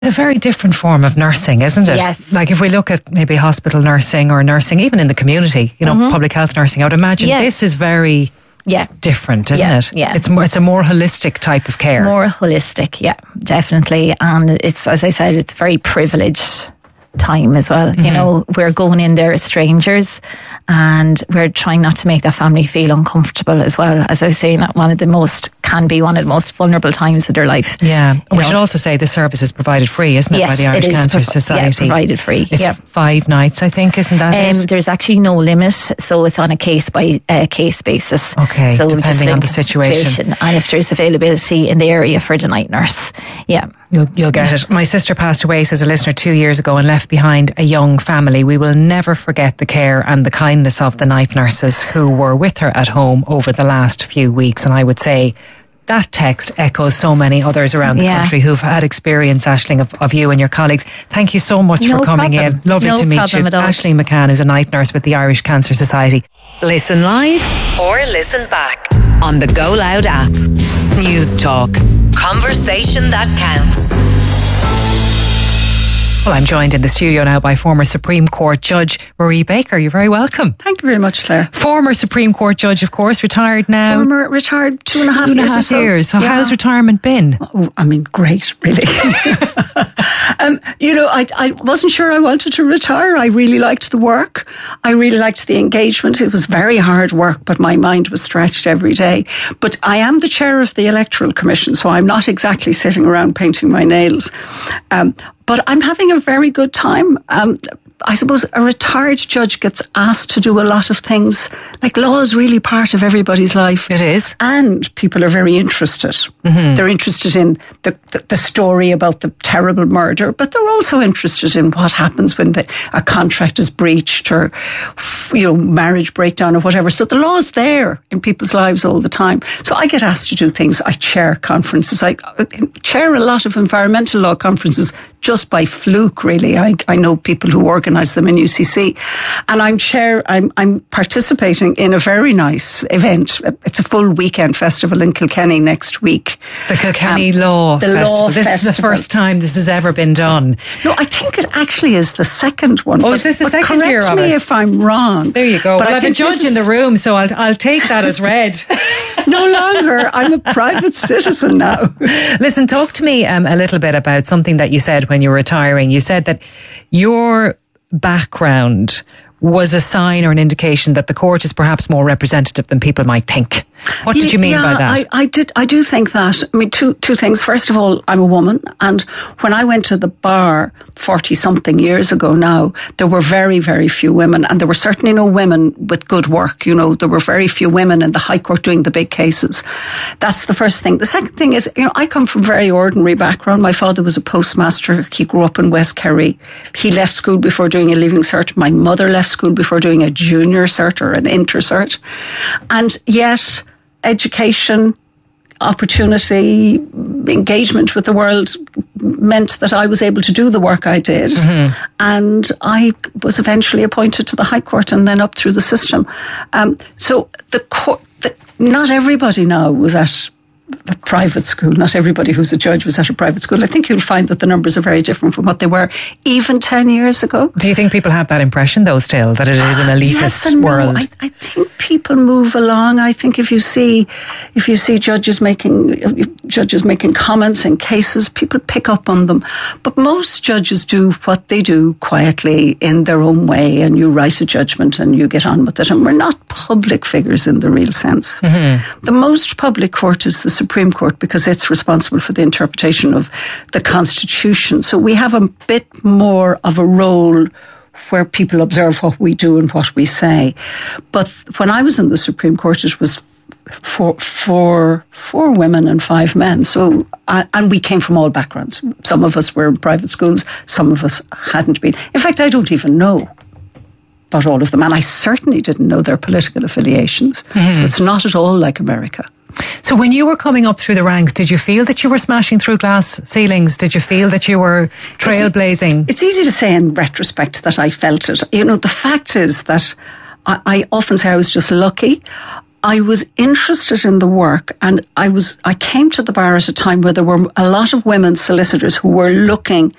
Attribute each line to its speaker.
Speaker 1: A very different form of nursing, isn't it?
Speaker 2: Yes.
Speaker 1: Like if we look at maybe hospital nursing or nursing, even in the community, public health nursing, I would imagine this is very different, isn't it?
Speaker 2: Yeah.
Speaker 1: It's a more holistic type of care.
Speaker 2: More holistic, yeah, definitely. And it's, as I said, it's very privileged time as well. You know, we're going in there as strangers and we're trying not to make that family feel uncomfortable as well. As I was saying, one of the most vulnerable times of their life.
Speaker 1: Yeah. We should also say the service is provided free, isn't it,
Speaker 2: Yes,
Speaker 1: by the Irish Cancer Society?
Speaker 2: Yeah, provided free.
Speaker 1: It's 5 nights, I think, isn't that it?
Speaker 2: There's actually no limit, so it's on a case-by-case basis.
Speaker 1: Okay,
Speaker 2: so
Speaker 1: depending on the situation.
Speaker 2: And if there's availability in the area for the night nurse. Yeah.
Speaker 1: You'll get it. My sister passed away, says a listener, 2 years ago and left behind a young family. We will never forget the care and the kindness of the night nurses who were with her at home over the last few weeks. And I would say that text echoes so many others around the country who've had experience, Aisling, of you and your colleagues. Thank you so much for coming in. Lovely to meet you. Aisling McCann, who's a night nurse with the Irish Cancer Society.
Speaker 3: Listen live or listen back on the Go Loud app. News Talk. Conversation that counts.
Speaker 1: Well, I'm joined in the studio now by former Supreme Court Judge Marie Baker. You're very welcome.
Speaker 4: Thank you very much, Claire.
Speaker 1: Former Supreme Court Judge, of course, retired now.
Speaker 4: Former retired 2.5 years.
Speaker 1: So how's retirement been?
Speaker 4: Oh, I mean, great, really. I wasn't sure I wanted to retire. I really liked the work. I really liked the engagement. It was very hard work, but my mind was stretched every day. But I am the chair of the Electoral Commission, so I'm not exactly sitting around painting my nails. But I'm having a very good time. I suppose a retired judge gets asked to do a lot of things. Like, law is really part of everybody's life.
Speaker 1: It is.
Speaker 4: And people are very interested. They're interested in the story about the terrible murder, but they're also interested in what happens when a contract is breached or, marriage breakdown or whatever. So the law is there in people's lives all the time. So I get asked to do things. I chair conferences. I chair a lot of environmental law conferences just by fluke, really. I know people who organise them in UCC. And I'm participating in a very nice event. It's a full weekend festival in Kilkenny next week.
Speaker 1: The Kilkenny Law Festival. This is the first time this has ever been done.
Speaker 4: No, I think it actually is the second one.
Speaker 1: Oh, is this the second year of it?
Speaker 4: Correct me if I'm wrong.
Speaker 1: There you go. But I have a judge in the room, so I'll take that as read.
Speaker 4: No longer. I'm a private citizen now.
Speaker 1: Listen, talk to me a little bit about something that you said when you were retiring. You said that your background was a sign or an indication that the court is perhaps more representative than people might think. What did you mean by that?
Speaker 4: I do think that. I mean, two things. First of all, I'm a woman, and when I went to the bar 40-something years ago now, there were very, very few women, and there were certainly no women with good work. There were very few women in the High Court doing the big cases. That's the first thing. The second thing is, I come from a very ordinary background. My father was a postmaster. He grew up in West Kerry. He left school before doing a leaving cert. My mother left school before doing a junior cert or an inter cert. And yet, education, opportunity, engagement with the world meant that I was able to do the work I did. And I was eventually appointed to the High Court and then up through the system. So the court, not everybody now was at a private school. Not everybody who's a judge was at a private school. I think you'll find that the numbers are very different from what they were even 10 years ago.
Speaker 1: Do you think people have that impression, though, still, that it is an elitist world?
Speaker 4: No. I think people move along. I think if you see judges making comments in cases, people pick up on them. But most judges do what they do quietly in their own way, and you write a judgment and you get on with it. And we're not public figures in the real sense. The most public court is the Supreme Court because it's responsible for the interpretation of the Constitution. So we have a bit more of a role where people observe what we do and what we say. But when I was in the Supreme Court, it was four women and 5 men. So, and we came from all backgrounds. Some of us were in private schools, some of us hadn't been. In fact, I don't even know about all of them, and I certainly didn't know their political affiliations. So it's not at all like America.
Speaker 1: So when you were coming up through the ranks, did you feel that you were smashing through glass ceilings? Did you feel that you were trailblazing?
Speaker 4: It's easy to say in retrospect that I felt it. The fact is that I often say I was just lucky. I was interested in the work, and I came to the bar at a time where there were a lot of women solicitors who were looking